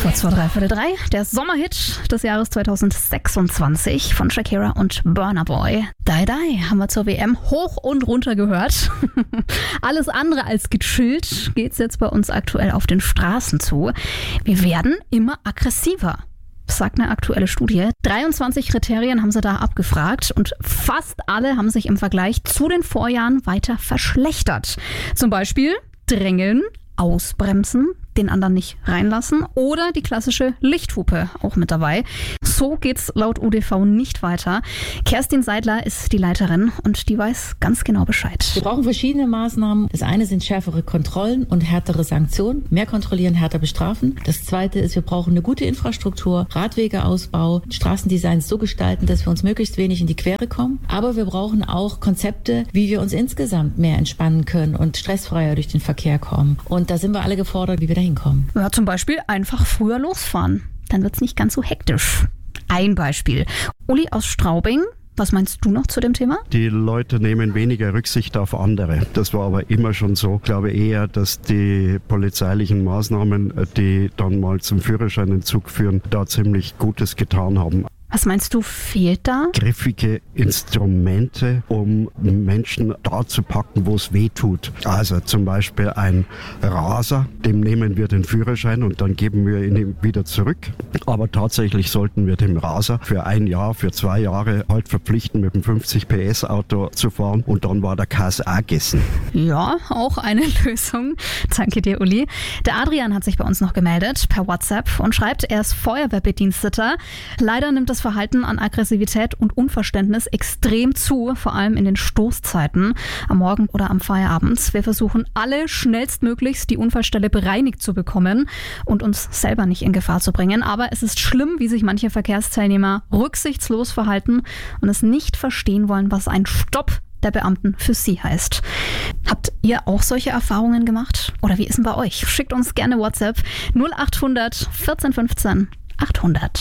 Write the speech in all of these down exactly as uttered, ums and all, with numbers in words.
Kurz vor dreiviertel drei, der Sommerhit des Jahres zweitausendsechsundzwanzig von Shakira und Burna Boy. Die Die haben wir zur W M hoch und runter gehört. Alles andere als gechillt geht's jetzt bei uns aktuell auf den Straßen zu. Wir werden immer aggressiver, sagt eine aktuelle Studie. dreiundzwanzig Kriterien haben sie da abgefragt und fast alle haben sich im Vergleich zu den Vorjahren weiter verschlechtert. Zum Beispiel drängeln, ausbremsen, den anderen nicht reinlassen oder die klassische Lichthupe auch mit dabei. So geht's laut U D V nicht weiter. Kerstin Seidler ist die Leiterin und die weiß ganz genau Bescheid. Wir brauchen verschiedene Maßnahmen. Das eine sind schärfere Kontrollen und härtere Sanktionen. Mehr kontrollieren, härter bestrafen. Das zweite ist, wir brauchen eine gute Infrastruktur, Radwegeausbau, Straßendesigns so gestalten, dass wir uns möglichst wenig in die Quere kommen. Aber wir brauchen auch Konzepte, wie wir uns insgesamt mehr entspannen können und stressfreier durch den Verkehr kommen. Und da sind wir alle gefordert, wie wir da hinkommen. Ja, zum Beispiel einfach früher losfahren. Dann wird's nicht ganz so hektisch. Ein Beispiel. Uli aus Straubing, was meinst du noch zu dem Thema? Die Leute nehmen weniger Rücksicht auf andere. Das war aber immer schon so. Ich glaube eher, dass die polizeilichen Maßnahmen, die dann mal zum Führerscheinentzug führen, da ziemlich Gutes getan haben. Was meinst du, fehlt da? Griffige Instrumente, um Menschen da zu packen, wo es weh tut. Also zum Beispiel ein Raser, dem nehmen wir den Führerschein und dann geben wir ihn ihm wieder zurück. Aber tatsächlich sollten wir dem Raser für ein Jahr, für zwei Jahre halt verpflichten, mit dem fünfzig P S Auto zu fahren und dann war der Käse auch gegessen. Ja, auch eine Lösung. Danke dir, Uli. Der Adrian hat sich bei uns noch gemeldet per WhatsApp und schreibt, er ist Feuerwehrbediensteter. Leider nimmt das Verhalten an Aggressivität und Unverständnis extrem zu, vor allem in den Stoßzeiten, am Morgen oder am Feierabend. Wir versuchen alle schnellstmöglichst die Unfallstelle bereinigt zu bekommen und uns selber nicht in Gefahr zu bringen. Aber es ist schlimm, wie sich manche Verkehrsteilnehmer rücksichtslos verhalten und es nicht verstehen wollen, was ein Stopp der Beamten für sie heißt. Habt ihr auch solche Erfahrungen gemacht? Oder wie ist denn bei euch? Schickt uns gerne WhatsApp null acht hundert vierzehn fünfzehn achthundert.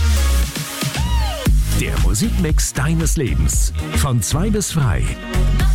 Der Musikmix deines Lebens. Von zwei bis drei.